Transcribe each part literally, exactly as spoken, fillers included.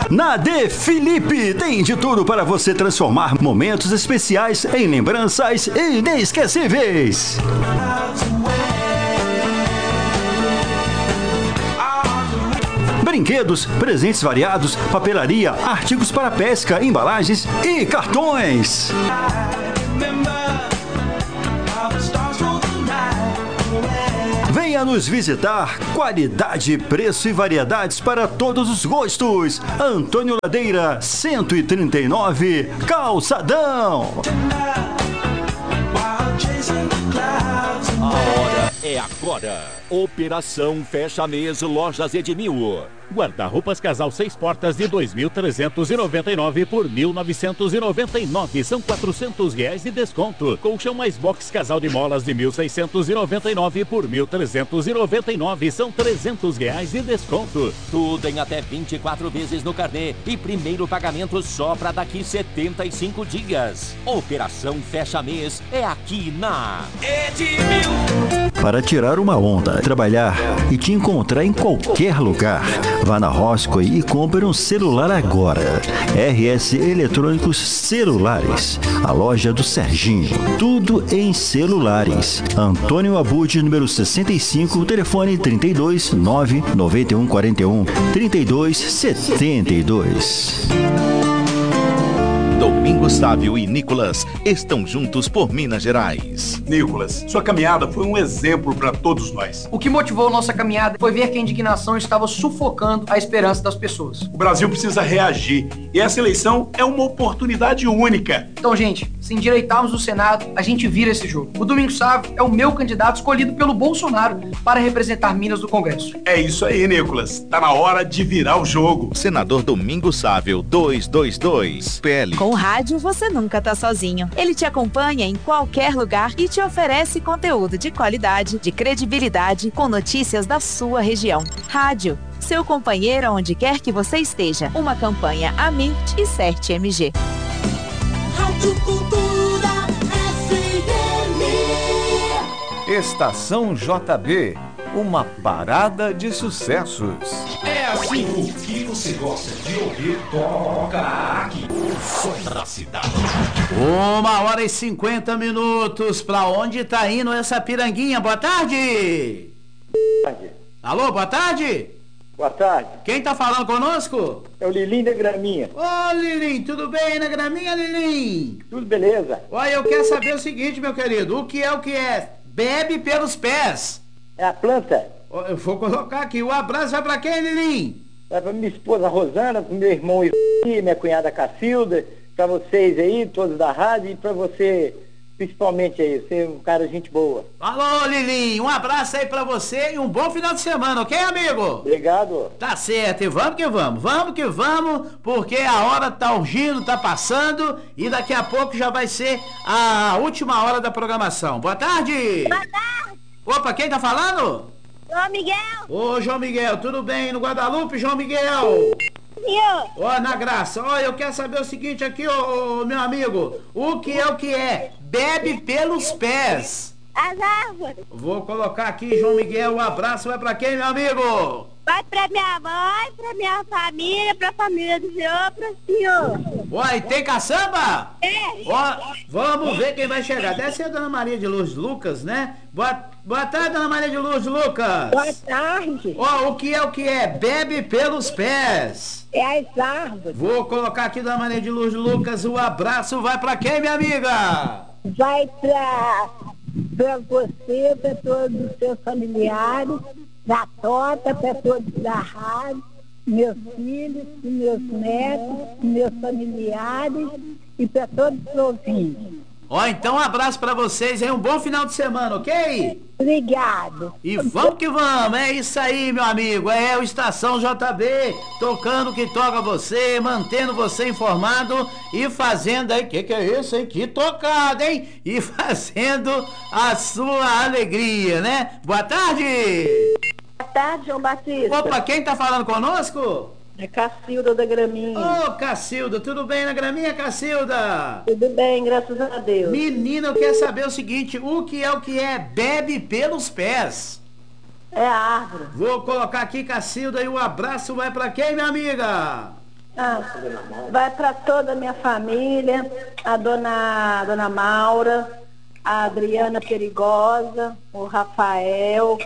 Na De Felipe tem de tudo para você transformar momentos especiais em lembranças inesquecíveis. Brinquedos, presentes variados, papelaria, artigos para pesca, embalagens e cartões. Venha nos visitar. Qualidade, preço e variedades para todos os gostos. Antônio Ladeira, cento e trinta e nove, Calçadão. A hora é agora. Operação Fecha Mês Lojas Edmil. Guarda-roupas casal seis portas de dois mil trezentos e noventa e nove por mil novecentos e noventa e nove. São quatrocentos reais de desconto. Colchão mais box casal de molas de mil seiscentos e noventa e nove por mil trezentos e noventa e nove. São trezentos reais de desconto. Tudo em até vinte e quatro vezes no carnê. E primeiro pagamento só para daqui setenta e cinco dias. Operação Fecha Mês é aqui na Edmil. Para tirar uma onda, trabalhar e te encontrar em qualquer lugar. Vá na Roscoe e compre um celular agora. R S Eletrônicos Celulares, a loja do Serginho. Tudo em celulares. Antônio Abud, número sessenta e cinco, telefone trinta e dois, nove noventa e um quarenta e um, trinta e dois, setenta e dois. Domingos Sávio e Nicolas estão juntos por Minas Gerais. Nicolas, sua caminhada foi um exemplo para todos nós. O que motivou nossa caminhada foi ver que a indignação estava sufocando a esperança das pessoas. O Brasil precisa reagir e essa eleição é uma oportunidade única. Então, gente, se endireitarmos o Senado, a gente vira esse jogo. O Domingos Sávio é o meu candidato escolhido pelo Bolsonaro para representar Minas no Congresso. É isso aí, Nicolas. Tá na hora de virar o jogo. Senador Domingos Sávio, duzentos e vinte e dois, P L. Com o rádio, você nunca tá sozinho. Ele te acompanha em qualquer lugar e te oferece conteúdo de qualidade, de credibilidade, com notícias da sua região. Rádio, seu companheiro onde quer que você esteja. Uma campanha Amit e Cert M G. Rádio Cultura F M. Estação J B, uma parada de sucessos. É assim, o que você gosta de ouvir, toca aqui. O som da cidade. Uma hora e cinquenta minutos. Pra onde tá indo essa piranguinha? Boa tarde. Boa tarde. Alô, boa tarde. Boa tarde. Quem tá falando conosco? É o Lilim da Graminha. Ô, Lilim, tudo bem na Graminha, Lilim? Tudo beleza. Olha, eu quero saber o seguinte, meu querido. O que é o que é? Bebe pelos pés. É a planta. Eu vou colocar aqui. O abraço vai pra quem, Lilim? Vai pra minha esposa Rosana, pro meu irmão e minha cunhada Cacilda, pra vocês aí, todos da rádio, e pra você, principalmente aí, você é um cara de gente boa. Alô, Lilim, um abraço aí pra você e um bom final de semana, ok, amigo? Obrigado. Tá certo, e vamos que vamos, vamos que vamos, porque a hora tá urgindo, tá passando, e daqui a pouco já vai ser a última hora da programação. Boa tarde! Boa tarde! Opa, quem tá falando? João Miguel. Ô, João Miguel, tudo bem no Guadalupe, João Miguel? Senhor. Ó, na graça, ó, eu quero saber o seguinte aqui, ô, ô, meu amigo, o que é o que é? Bebe pelos pés. As árvores. Vou colocar aqui, João Miguel, um abraço, vai pra quem, meu amigo? Vai pra minha mãe, pra minha família, pra família do senhor, pro senhor. Uai, tem caçamba? É. Ó, vamos ver quem vai chegar. Deve ser a Dona Maria de Lourdes Lucas, né? Boa, boa tarde, Dona Maria de Lourdes Lucas. Boa tarde. Ó, o que é o que é? Bebe pelos pés. É as árvores. Vou colocar aqui, Dona Maria de Lourdes Lucas, o abraço vai pra quem, minha amiga? Vai pra, pra você, pra todos os seus familiares, da Tota, para todos da rádio, meus filhos, meus netos, meus familiares e para todos os ouvintes. Ó, então um abraço para vocês e um bom final de semana, ok? Obrigado. E vamos que vamos, é isso aí, meu amigo, é o Estação J B, tocando o que toca você, mantendo você informado e fazendo aí, que que é isso, hein? Que tocada, hein? E fazendo a sua alegria, né? Boa tarde! Boa tarde, João Batista. Opa, quem tá falando conosco? É Cacilda da Graminha. Ô, Cacilda, tudo bem na Graminha, Cacilda? Tudo bem, graças a Deus. Menina, eu quero saber o seguinte, o que é o que é? Bebe pelos pés. É a árvore. Vou colocar aqui, Cacilda, e o um abraço vai pra quem, minha amiga? Ah, vai para toda a minha família, a dona, a dona Maura, a Adriana Perigosa, o Rafael,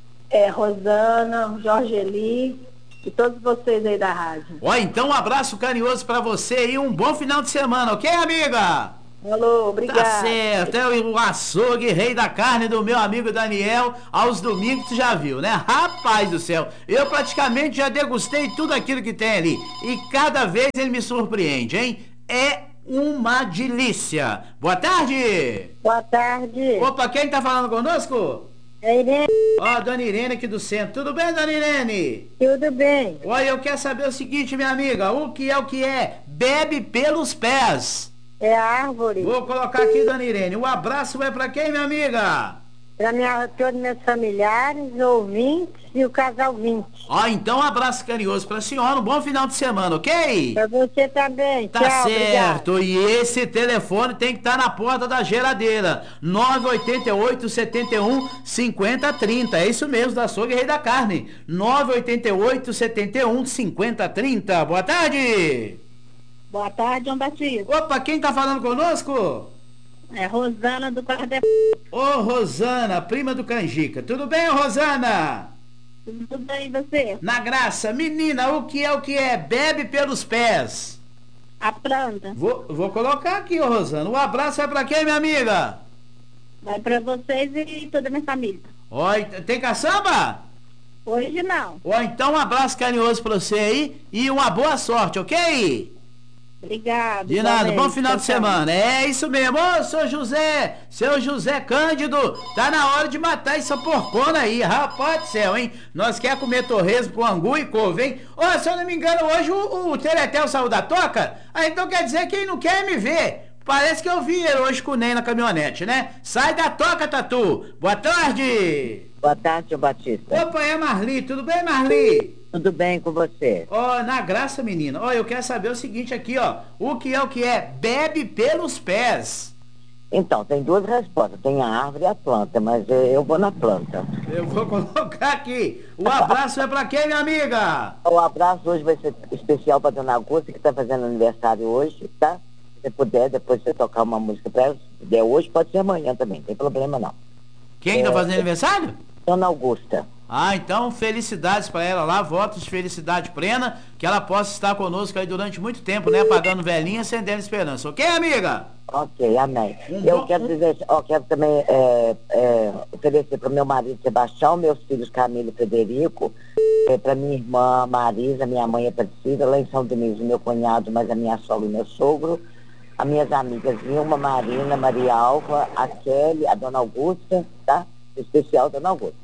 é, Rosana, o Jorge Eli e todos vocês aí da rádio. Ó, então um abraço carinhoso pra você e um bom final de semana, ok, amiga? Alô, obrigado. Tá certo, é o açougue, rei da carne do meu amigo Daniel, aos domingos tu já viu, né? Rapaz do céu, eu praticamente já degustei tudo aquilo que tem ali e cada vez ele me surpreende, hein? É uma delícia. Boa tarde! Boa tarde. Opa, quem tá falando conosco? É Irene. Ó, dona Irene aqui do centro. Tudo bem, dona Irene? Tudo bem. Olha, eu quero saber o seguinte, minha amiga, o que é o que é? Bebe pelos pés. É a árvore. Vou colocar aqui, dona Irene. O abraço é pra quem, minha amiga? Para minha, todos meus familiares, ouvintes e o casal vinte. Ó, então um abraço carinhoso pra senhora. Um bom final de semana, ok? Pra você também. Tá Tchau, certo. obrigado. E esse telefone tem que estar na porta da geladeira. nove oito oito, sete um, cinco zero três zero. É isso mesmo, da Açougue Rei da Carne. nove oito oito, sete um, cinco zero três zero. Boa tarde. Boa tarde, João Batista. Opa, quem tá falando conosco? É Rosana do Cardé. Ô, Rosana, prima do Canjica. Tudo bem, Rosana? Tudo bem, e você? Na graça. Menina, o que é o que é? Bebe pelos pés. A planta. Vou, vou colocar aqui, ô, Rosana. Um abraço é pra quem, minha amiga? Vai pra vocês e toda a minha família. Ó, tem caçamba? Hoje não. Ó, então um abraço carinhoso pra você aí e uma boa sorte, ok? Obrigado. De nada, também. bom final de semana. É isso mesmo. Ô, seu José, seu José Cândido, tá na hora de matar essa porcona aí, rapaz do céu, hein? Nós quer comer torresmo com angu e couve, hein? Ô, se eu não me engano, hoje o, o Teretel saiu da toca, ah, então quer dizer que ele não quer me ver. Parece que eu vi ele hoje com o Ney na caminhonete, né? Sai da toca, Tatu. Boa tarde. Boa tarde, seu Batista. Opa, é Marli, tudo bem, Marli? Tudo bem com você? Ó, oh, na graça, menina. Ó, oh, eu quero saber o seguinte aqui, ó. O que é o que é? Bebe pelos pés. Então, tem duas respostas. Tem a árvore e a planta, mas eu vou na planta. Eu vou colocar aqui. O abraço é pra quem, minha amiga? O abraço hoje vai ser especial pra dona Augusta, que tá fazendo aniversário hoje, tá? Se puder, depois você tocar uma música pra ela. Se puder hoje, pode ser amanhã também. Não tem problema, não. Quem é, tá fazendo aniversário? Dona Augusta. Ah, então felicidades pra ela lá, votos de felicidade plena, que ela possa estar conosco aí durante muito tempo, né? Apagando velhinha, acendendo esperança, ok, amiga? Ok, amém. Um eu bom... quero dizer, ó, quero também é, é, oferecer para o meu marido Sebastião, meus filhos Camila e Frederico, é, para minha irmã Marisa, minha mãe Aparecida, lá em São Domingos, meu cunhado, mas a minha sogra e meu sogro, as minhas amigas Vilma, Marina, Maria Alva, a Kelly, a Dona Augusta, tá? Especial Dona Augusta.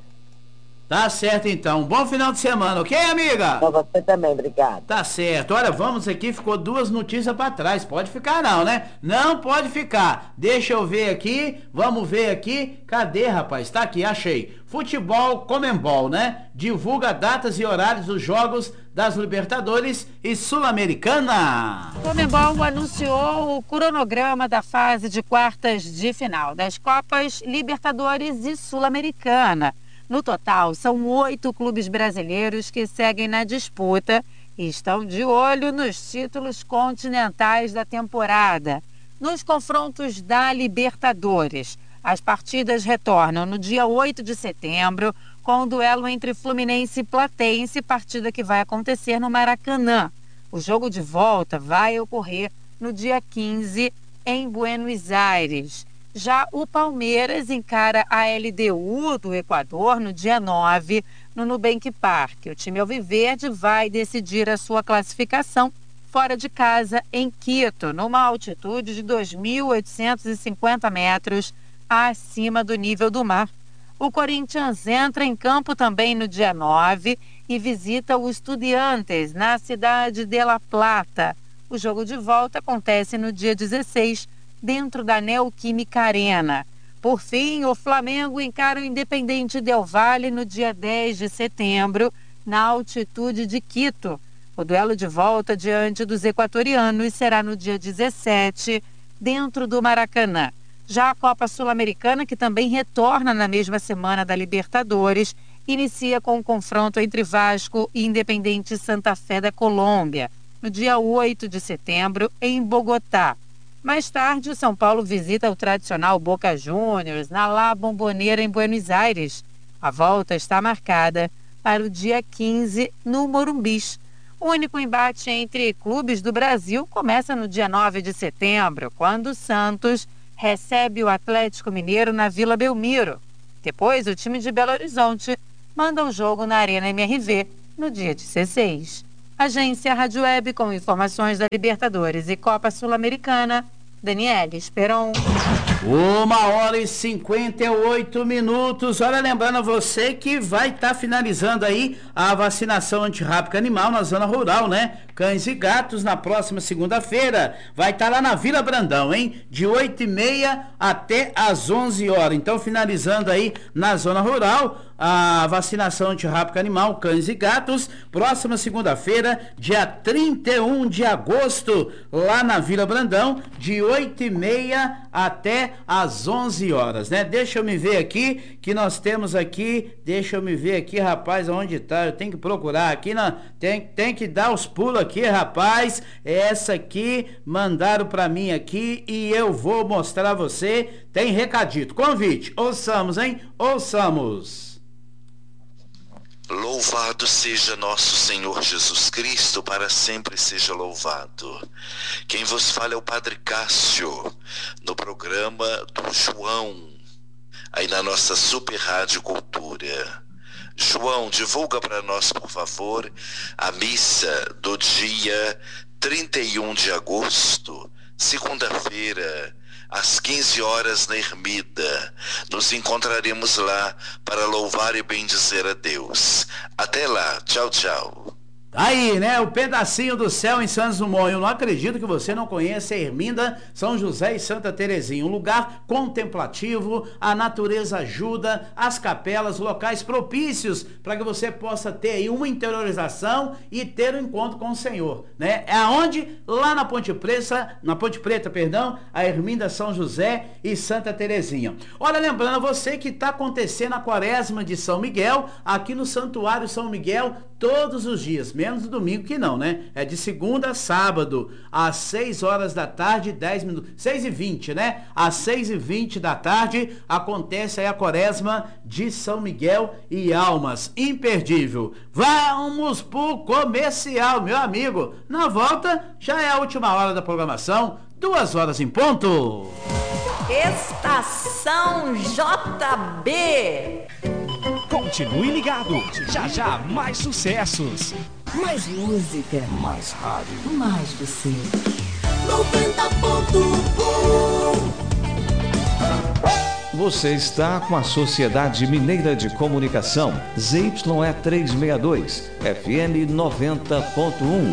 Tá certo, então. Um bom final de semana, ok, amiga? Pra você também, obrigado. Tá certo. Olha, vamos aqui, ficou duas notícias pra trás. Pode ficar não, né? Não pode ficar. Deixa eu ver aqui, vamos ver aqui. Cadê, rapaz? Tá aqui, achei. Futebol Comembol, né? Divulga datas e horários dos jogos das Libertadores e Sul-Americana. Comembol anunciou o cronograma da fase de quartas de final das Copas Libertadores e Sul-Americana. No total, são oito clubes brasileiros que seguem na disputa e estão de olho nos títulos continentais da temporada. Nos confrontos da Libertadores, as partidas retornam no dia oito de setembro, com o duelo entre Fluminense e Platense, partida que vai acontecer no Maracanã. O jogo de volta vai ocorrer no dia quinze, em Buenos Aires. Já o Palmeiras encara a L D U do Equador no dia nove, no Nubank Park. O time alviverde vai decidir a sua classificação fora de casa em Quito, numa altitude de dois mil oitocentos e cinquenta metros acima do nível do mar. O Corinthians entra em campo também no dia nove e visita o Estudiantes na cidade de La Plata. O jogo de volta acontece no dia dezesseis, dentro da Neoquímica Arena. Por fim, o Flamengo encara o Independente Del Valle no dia dez de setembro, na altitude de Quito. O duelo de volta diante dos equatorianos será no dia dezessete, dentro do Maracanã. Já a Copa Sul-Americana, que também retorna na mesma semana da Libertadores, inicia com o confronto entre Vasco e Independente Santa Fé da Colômbia. no dia oito de setembro, em Bogotá. Mais tarde, o São Paulo visita o tradicional Boca Juniors na La Bombonera, em Buenos Aires. A volta está marcada para o dia quinze, no Morumbis. O único embate entre clubes do Brasil começa no dia nove de setembro, quando o Santos recebe o Atlético Mineiro na Vila Belmiro. Depois, o time de Belo Horizonte manda o jogo na Arena M R V no dia dezesseis. Agência Rádio Web com informações da Libertadores e Copa Sul-Americana, Daniele Esperon. Uma hora e cinquenta e oito minutos. Olha, lembrando a você que vai estar tá finalizando aí a vacinação antirrábica animal na zona rural, né? Cães e gatos na próxima segunda-feira. Vai estar tá lá na Vila Brandão, hein? De oito e meia até às onze horas. Então, finalizando aí na zona rural, a vacinação antirrábica animal, cães e gatos, próxima segunda-feira, dia trinta e um de agosto, lá na Vila Brandão, de oito e meia até às onze horas, né? Deixa eu me ver aqui, que nós temos aqui, deixa eu me ver aqui, rapaz, onde tá? Eu tenho que procurar aqui, na, tem, tem que dar os pulos aqui, rapaz. Essa aqui mandaram pra mim aqui e eu vou mostrar a você. Tem recadito, convite, ouçamos, hein? Ouçamos. Louvado seja nosso Senhor Jesus Cristo, para sempre seja louvado. Quem vos fala é o Padre Cássio, no programa do João, aí na nossa Super Rádio Cultura. João, divulga para nós, por favor, a missa do dia trinta e um de agosto, segunda-feira, às quinze horas na Ermida. Nos encontraremos lá para louvar e bendizer a Deus. Até lá, tchau, tchau. Aí, né, o pedacinho do céu em Santos Dumont. Eu não acredito que você não conheça a Erminda, São José e Santa Terezinha. Um lugar contemplativo, a natureza ajuda, as capelas, locais propícios para que você possa ter aí uma interiorização e ter um encontro com o Senhor, né? É aonde? Lá na Ponte Preta, na Ponte Preta, perdão, a Erminda, São José e Santa Terezinha. Olha, lembrando a você que está acontecendo a Quaresma de São Miguel, aqui no Santuário São Miguel, todos os dias, menos no domingo que não, né? É de segunda a sábado, às seis horas da tarde, dez minutos, seis e vinte, né? Às seis e vinte da tarde, acontece aí a Quaresma de São Miguel e Almas. Imperdível. Vamos pro comercial, meu amigo. Na volta, já é a última hora da programação, duas horas em ponto. Estação J B. Continue ligado, já já mais sucessos. Mais música. Mais rádio. Mais você. noventa ponto um. Você está com a Sociedade Mineira de Comunicação, Z Y E trezentos e sessenta e dois, F M noventa ponto um.